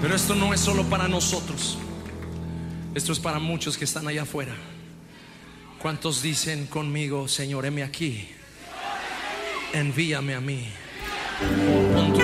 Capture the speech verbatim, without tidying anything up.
Pero esto no es solo para nosotros, esto es para muchos que están allá afuera. ¿Cuántos dicen conmigo: Señor, heme aquí, envíame a mí? Pon tu